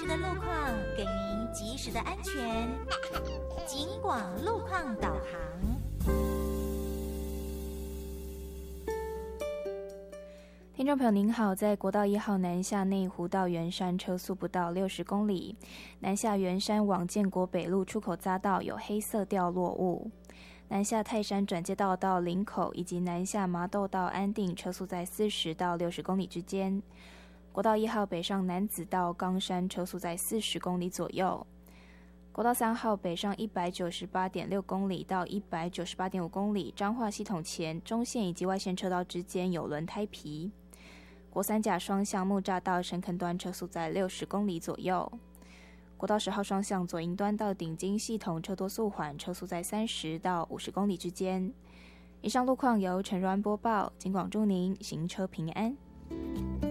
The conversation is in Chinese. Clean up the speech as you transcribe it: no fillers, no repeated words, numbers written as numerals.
的路况，给您及时的安全。警广路况导航。 听众朋友您好，在国道1号南下内湖到圆山车速不到60公里，南下圆山往建国北路出口匝道有黑色掉落物，南下泰山转接道到林口以及南下麻豆到安定车速在40到60公里之间，国道1号北上楠梓到冈山车速在40公里左右，国道3号北上198.6公里到198.5公里，彰化系统前中线以及外线车道之间有轮胎皮，国三甲双向木栅到深坑端车速在60公里左右，国道10号双向左营端到顶金系统车多速缓，车速在30到50公里之间。以上路况由陈如安播报，警广祝您行车平安。